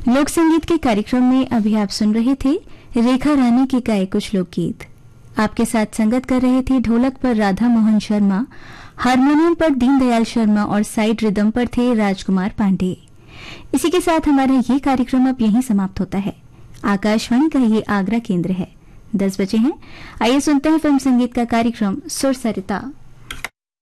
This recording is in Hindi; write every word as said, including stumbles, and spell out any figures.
लोक संगीत के कार्यक्रम में अभी आप सुन रहे थे रेखा रानी के गाए कुछ लोकगीत। आपके साथ संगत कर रहे थे ढोलक पर राधा मोहन शर्मा, हारमोनियम पर दीनदयाल शर्मा और साइड रिदम पर थे राजकुमार पांडे। इसी के साथ हमारा ये कार्यक्रम अब यहीं समाप्त होता है। आकाशवाणी का ये आगरा केंद्र है। दस बजे हैं, आइए सुनते हैं फिल्म संगीत का कार्यक्रम सुर सरिता।